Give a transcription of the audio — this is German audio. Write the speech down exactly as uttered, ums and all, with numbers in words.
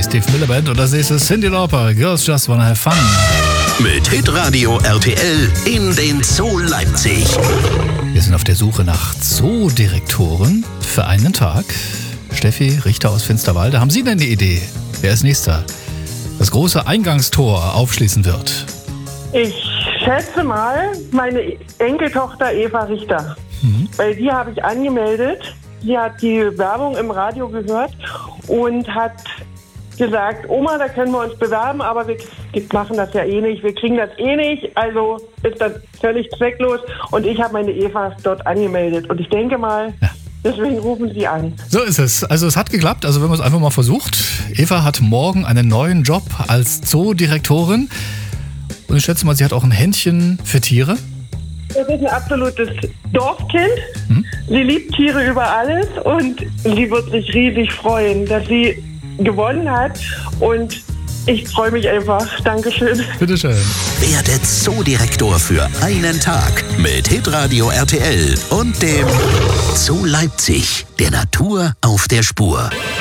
Steve Miller Band und als nächstes Cyndi Lauper, Girls Just Wanna Have Fun. Mit Hitradio R T L in den Zoo Leipzig. Wir sind auf der Suche nach Zoodirektoren für einen Tag. Steffi Richter aus Finsterwalde, haben Sie denn eine Idee, wer als nächster das große Eingangstor aufschließen wird? Ich schätze mal meine Enkeltochter Eva Richter. Mhm. Weil die habe ich angemeldet. Sie hat die Werbung im Radio gehört und hat gesagt, Oma, da können wir uns bewerben, aber wir machen das ja eh nicht, wir kriegen das eh nicht, also ist das völlig zwecklos und ich habe meine Eva dort angemeldet und ich denke mal, ja. Deswegen rufen Sie an. So ist es. Also es hat geklappt, also wenn man es einfach mal versucht. Eva hat morgen einen neuen Job als Zoodirektorin und ich schätze mal, sie hat auch ein Händchen für Tiere. Das ist ein absolutes Dorfkind. Hm? Sie liebt Tiere über alles und sie wird sich riesig freuen, dass sie gewonnen hat und ich freue mich einfach. Dankeschön. Bitteschön. Werde Zoodirektor für einen Tag mit Hitradio R T L und dem Zoo Leipzig, der Natur auf der Spur.